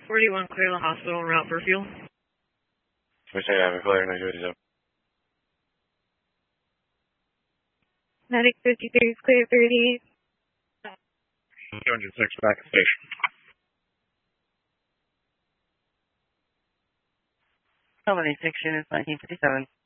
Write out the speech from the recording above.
41, clear the hospital en route for fuel. Switch dynamic, clear, 927. Medic 53 is clear, 38. 206 back at station. Company 6 units, 1957.